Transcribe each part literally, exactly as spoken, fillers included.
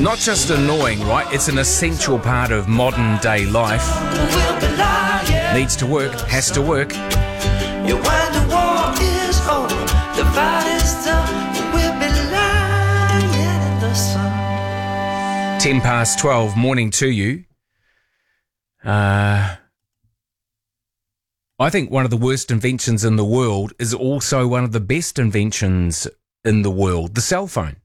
Not just annoying, right? It's an essential part of modern day life. Needs to work, has to work. You when the war is over, the fight is done, we'll be lying in the sun. Ten past twelve, morning to you. Uh, I think one of the worst inventions in the world is also one of the best inventions in the world, the cell phone.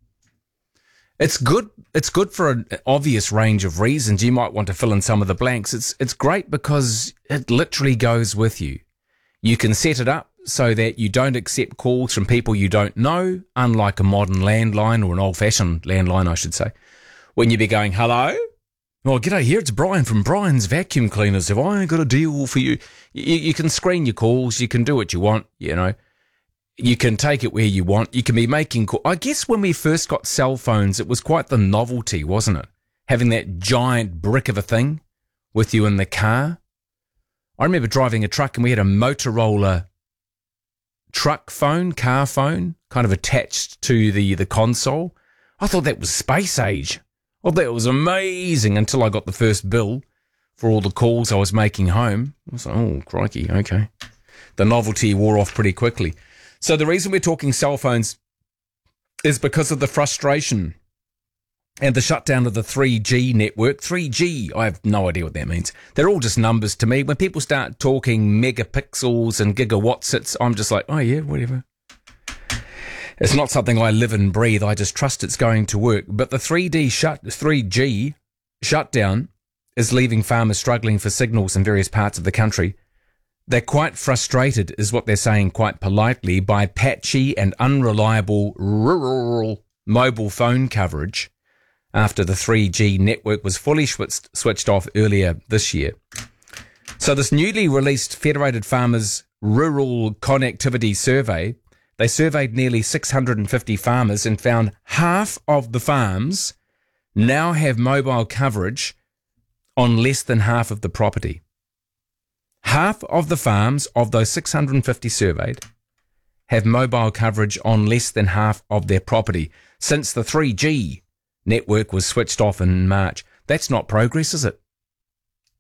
It's good. It's good for an obvious range of reasons. You might want to fill in some of the blanks. It's it's great because it literally goes with you. You can set it up so that you don't accept calls from people you don't know, unlike a modern landline or an old-fashioned landline, I should say. When you be going, hello? Oh, g'day, here it's Brian from Brian's Vacuum Cleaners. Have I got a deal for you? You, you can screen your calls. You can do what you want, you know. You can take it where you want. You can be making calls. I guess when we first got cell phones, it was quite the novelty, wasn't it? Having that giant brick of a thing with you in the car. I remember driving a truck and we had a Motorola truck phone, car phone, kind of attached to the, the console. I thought that was space age. I thought that was amazing until I got the first bill for all the calls I was making home. I was like, oh, crikey, okay. The novelty wore off pretty quickly. So the reason we're talking cell phones is because of the frustration and the shutdown of the three G network. three G, I have no idea what that means. They're all just numbers to me. When people start talking megapixels and gigawatts, it's, I'm just like, oh yeah, whatever. It's not something I live and breathe. I just trust it's going to work. But the three D shut, three G shutdown is leaving farmers struggling for signals in various parts of the country. They're quite frustrated, is what they're saying quite politely, by patchy and unreliable rural mobile phone coverage after the three G network was fully switched, switched off earlier this year. So this newly released Federated Farmers Rural Connectivity Survey, they surveyed nearly six hundred fifty farmers and found half of the farms now have mobile coverage on less than half of the property. Half of the farms of those six hundred fifty surveyed have mobile coverage on less than half of their property since the three G network was switched off in March. That's not progress, is it?